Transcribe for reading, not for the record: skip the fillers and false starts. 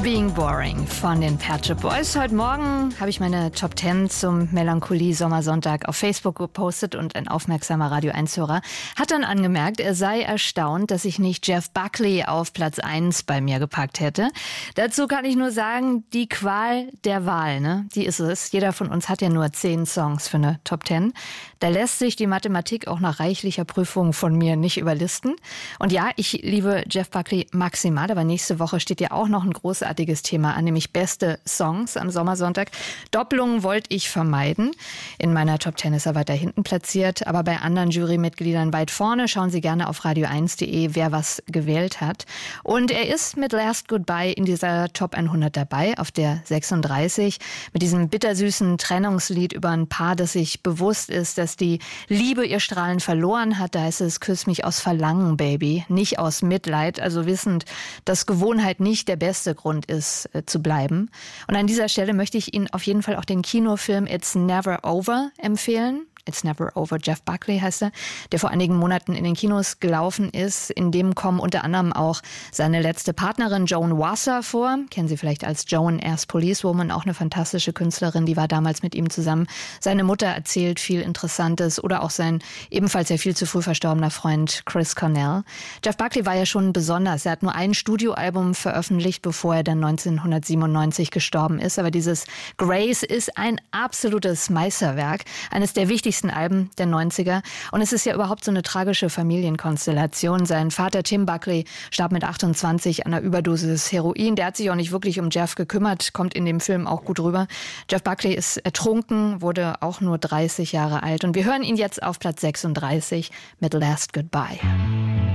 Being Boring von den Pet Shop Boys. Heute Morgen habe ich meine Top 10 zum Melancholie-Sommersonntag auf Facebook gepostet und ein aufmerksamer Radio 1-Hörer hat dann angemerkt, er sei erstaunt, dass ich nicht Jeff Buckley auf Platz 1 bei mir gepackt hätte. Dazu kann ich nur sagen, die Qual der Wahl, ne? Die ist es. Jeder von uns hat ja nur 10 Songs für eine Top 10. Da lässt sich die Mathematik auch nach reichlicher Prüfung von mir nicht überlisten. Und ja, ich liebe Jeff Buckley maximal, aber nächste Woche steht ja auch noch ein großartiges Thema an, nämlich beste Songs am Sommersonntag. Doppelungen wollte ich vermeiden. In meiner Top 10 ist er weiter hinten platziert, aber bei anderen Jurymitgliedern weit vorne. Schauen Sie gerne auf radio1.de, wer was gewählt hat. Und er ist mit Last Goodbye in dieser Top 100 dabei, auf der 36, mit diesem bittersüßen Trennungslied über ein Paar, das sich bewusst ist, dass die Liebe ihr Strahlen verloren hat. Da heißt es, küss mich aus Verlangen, Baby, nicht aus Mitleid, also wissend, dass Gewohnheit nicht der beste Grund ist, zu bleiben. Und an dieser Stelle möchte ich Ihnen auf jeden Fall auch den Kinofilm It's Never Over empfehlen. It's Never Over, Jeff Buckley heißt er, der vor einigen Monaten in den Kinos gelaufen ist. In dem kommen unter anderem auch seine letzte Partnerin Joan Wasser vor. Kennen Sie vielleicht als Joan as Policewoman, auch eine fantastische Künstlerin, die war damals mit ihm zusammen. Seine Mutter erzählt viel Interessantes oder auch sein ebenfalls ja viel zu früh verstorbener Freund Chris Cornell. Jeff Buckley war ja schon besonders. Er hat nur ein Studioalbum veröffentlicht, bevor er dann 1997 gestorben ist. Aber dieses Grace ist ein absolutes Meisterwerk, eines der wichtigsten Alben der 90er. Und es ist ja überhaupt so eine tragische Familienkonstellation. Sein Vater Tim Buckley starb mit 28 an einer Überdosis Heroin. Der hat sich auch nicht wirklich um Jeff gekümmert, kommt in dem Film auch gut rüber. Jeff Buckley ist ertrunken, wurde auch nur 30 Jahre alt. Und wir hören ihn jetzt auf Platz 36 mit Last Goodbye.